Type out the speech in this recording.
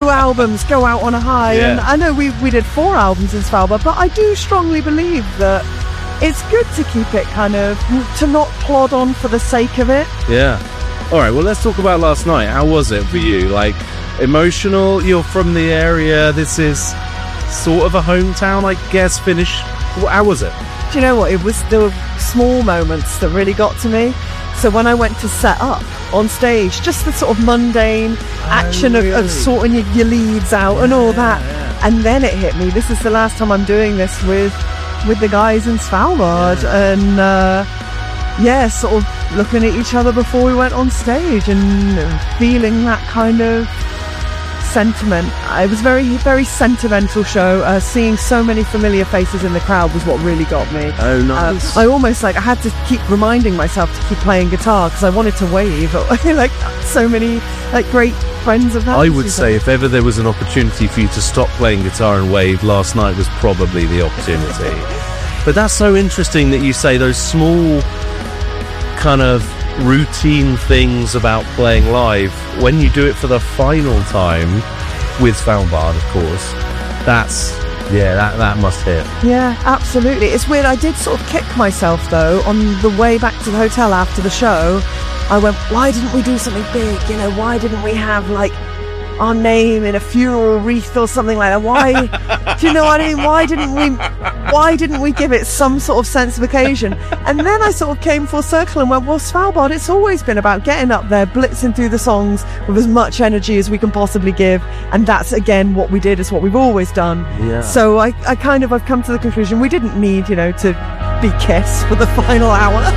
albums go out on a high. Yeah. And I know we did 4 albums in Svalbard, but I do strongly believe that it's good to keep it kind of, to not plod on for the sake of it. Yeah. All right, well, let's talk about last night. How was it for you? Like, emotional? You're from the area. This is sort of a hometown, I guess, Finnish. How was it? Do you know what? It was the small moments that really got to me. So when I went to set up on stage, just the sort of mundane action of sorting your leads out and all that. Yeah. And then it hit me. This is the last time I'm doing this with the guys in Svalbard. Yeah. And sort of looking at each other before we went on stage and feeling that kind of sentiment. It was a very, very sentimental show. Seeing so many familiar faces in the crowd was what really got me. Oh, nice. I almost I had to keep reminding myself to keep playing guitar because I wanted to wave at like so many great friends of that. I would say if ever there was an opportunity for you to stop playing guitar and wave, last night was probably the opportunity. But that's so interesting that you say those small kind of routine things about playing live. When you do it for the final time with Svalbard, of course, that must hit. Yeah, absolutely. It's weird. I did sort of kick myself though on the way back to the hotel after the show. I went, why didn't we do something big? Why didn't we have our name in a funeral wreath or something like that? Why? Do you know what I mean? Why didn't we give it some sort of sense of occasion? And then I sort of came full circle and went, well, Svalbard, it's always been about getting up there, blitzing through the songs with as much energy as we can possibly give, and that's again what we did. It's what we've always done. Yeah. So I've come to the conclusion we didn't need to be Kiss for the final hour.